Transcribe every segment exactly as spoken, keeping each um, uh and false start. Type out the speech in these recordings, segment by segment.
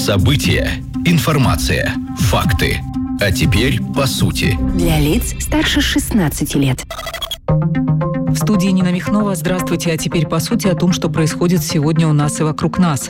События, информация, факты. А теперь по сути. Для лиц старше шестнадцати лет. В студии Нина Михнова. Здравствуйте. А теперь по сути о том, что происходит сегодня у нас и вокруг нас.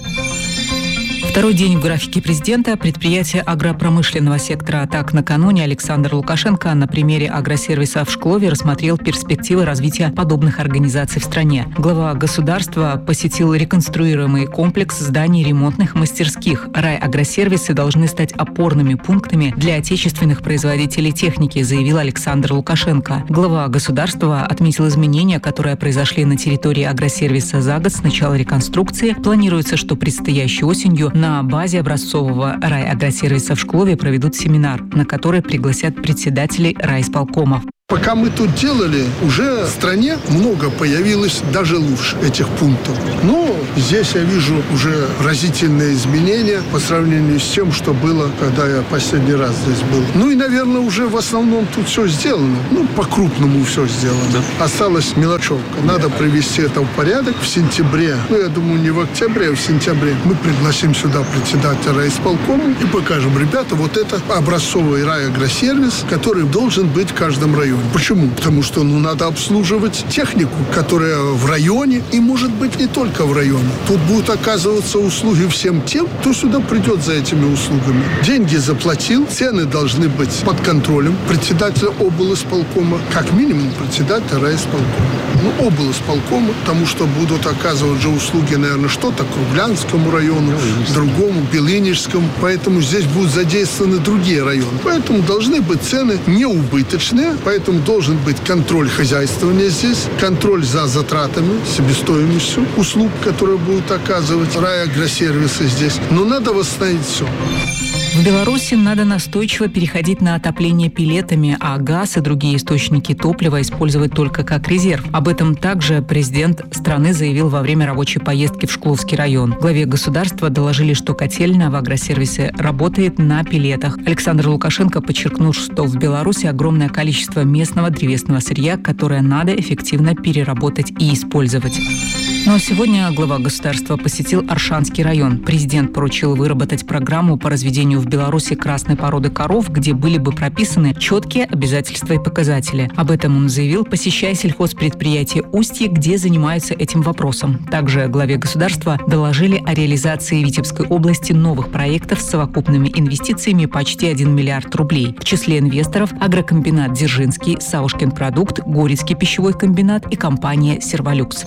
Второй день в графике президента. Предприятие агропромышленного сектора «АТАК» накануне Александр Лукашенко на примере агросервиса в Шклове рассмотрел перспективы развития подобных организаций в стране. Глава государства посетил реконструируемый комплекс зданий ремонтных мастерских. Райагросервисы должны стать опорными пунктами для отечественных производителей техники, заявил Александр Лукашенко. Глава государства отметил изменения, которые произошли на территории агросервиса за год с начала реконструкции. Планируется, что предстоящей осенью на базе образцового райагросервиса в Шклове проведут семинар, на который пригласят председателей райисполкомов. Пока мы тут делали, уже в стране много появилось даже лучше этих пунктов. Но здесь я вижу уже разительные изменения по сравнению с тем, что было, когда я последний раз здесь был. Ну и, наверное, уже в основном тут все сделано. Ну, по-крупному все сделано. Да. Осталась мелочевка. Надо привести это в порядок. В сентябре, ну, я думаю, не в октябре, а в сентябре мы пригласим сюда председателя райисполкома и покажем, ребята, вот это образцовый райагросервис, который должен быть в каждом районе. Почему? Потому что ну, надо обслуживать технику, которая в районе, и, может быть, не только в районе. Тут будут оказываться услуги всем тем, кто сюда придет за этими услугами. Деньги заплатил, цены должны быть под контролем председателя облисполкома, как минимум председателя райисполкома. Ну, облисполкома, потому что будут оказывать же услуги, наверное, что-то Круглянскому району, другому, Белынежскому. Поэтому здесь будут задействованы другие районы. Поэтому должны быть цены неубыточные, поэтому должен быть контроль хозяйствования здесь, контроль за затратами, себестоимостью услуг, которые будут оказывать райагросервисы здесь. Но надо восстановить все. В Беларуси надо настойчиво переходить на отопление пеллетами, а газ и другие источники топлива использовать только как резерв. Об этом также президент страны заявил во время рабочей поездки в Шкловский район. Главе государства доложили, что котельная в агросервисе работает на пеллетах. Александр Лукашенко подчеркнул, что в Беларуси огромное количество местного древесного сырья, которое надо эффективно переработать и использовать. Ну а сегодня глава государства посетил Оршанский район. Президент поручил выработать программу по разведению в Беларуси красной породы коров, где были бы прописаны четкие обязательства и показатели. Об этом он заявил, посещая сельхозпредприятие «Устье», где занимаются этим вопросом. Также главе государства доложили о реализации Витебской области новых проектов с совокупными инвестициями почти один миллиард рублей. В числе инвесторов агрокомбинат «Дзержинский», «Саушкин продукт», Горецкий пищевой комбинат и компания «Серволюкс».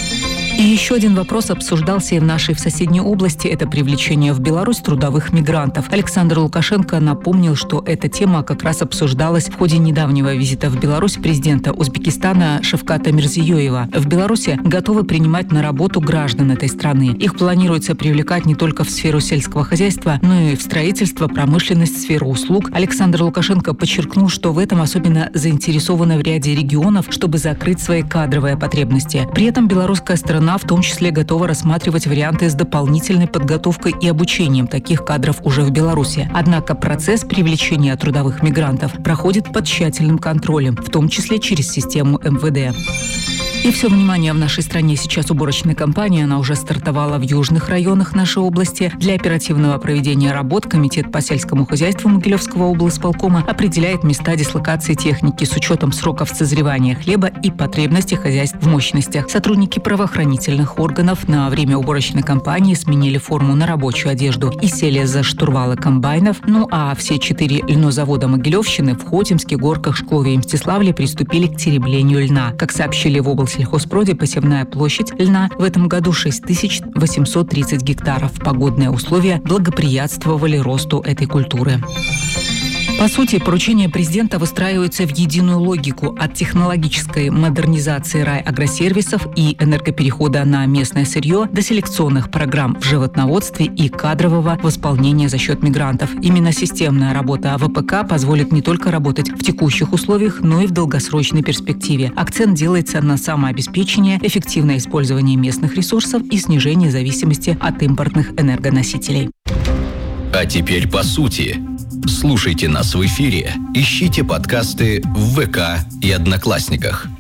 И еще один вопрос обсуждался и в нашей в соседней области. Это привлечение в Беларусь трудовых мигрантов. Александр Лукашенко напомнил, что эта тема как раз обсуждалась в ходе недавнего визита в Беларусь президента Узбекистана Шавката Мирзиёева. В Беларуси готовы принимать на работу граждан этой страны. Их планируется привлекать не только в сферу сельского хозяйства, но и в строительство, промышленность, сферу услуг. Александр Лукашенко подчеркнул, что в этом особенно заинтересованы в ряде регионов, чтобы закрыть свои кадровые потребности. При этом белорусская сторона в том числе готова рассматривать варианты с дополнительной подготовкой и обучением таких кадров уже в Беларуси. Однако процесс привлечения трудовых мигрантов проходит под тщательным контролем, в том числе через систему эм вэ дэ. И все внимание в нашей стране сейчас уборочной кампании. Она уже стартовала в южных районах нашей области. Для оперативного проведения работ Комитет по сельскому хозяйству Могилевского облисполкома определяет места дислокации техники с учетом сроков созревания хлеба и потребностей хозяйств в мощностях. Сотрудники правоохранительных органов на время уборочной кампании сменили форму на рабочую одежду и сели за штурвалы комбайнов. Ну а все четыре льнозавода Могилевщины в Хотимске, Горках, Шклове и Мстиславле приступили к тереблению льна. Как сообщили в области сельхозпроде, посевная площадь льна в этом году шесть тысяч восемьсот тридцать гектаров. Погодные условия благоприятствовали росту этой культуры. По сути, поручения президента выстраиваются в единую логику от технологической модернизации райагросервисов и энергоперехода на местное сырье до селекционных программ в животноводстве и кадрового восполнения за счет мигрантов. Именно системная работа вэ пэ ка позволит не только работать в текущих условиях, но и в долгосрочной перспективе. Акцент делается на самообеспечение, эффективное использование местных ресурсов и снижение зависимости от импортных энергоносителей. А теперь по сути. Слушайте нас в эфире, ищите подкасты в вэ ка и Одноклассниках.